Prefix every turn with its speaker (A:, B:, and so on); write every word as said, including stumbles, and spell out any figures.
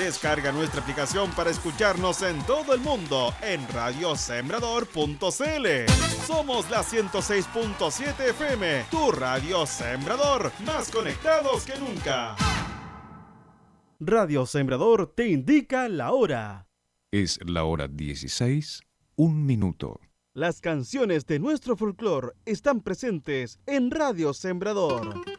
A: Descarga nuestra aplicación para escucharnos en todo el mundo en radio sembrador punto c l. Somos la ciento seis punto siete F M, tu radio Sembrador, más conectados que nunca. Radio Sembrador te indica la hora.
B: Es la hora dieciséis, un minuto.
A: Las canciones de nuestro folclore están presentes en Radio Sembrador.